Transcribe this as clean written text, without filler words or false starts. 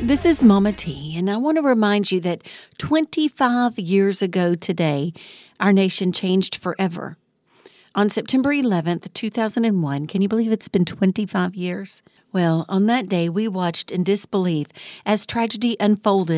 This is Mama T, and I want to remind you that 25 years ago today, our nation changed forever. On September 11th, 2001, can you believe it's been 25 years? Well, on that day, we watched in disbelief as tragedy unfolded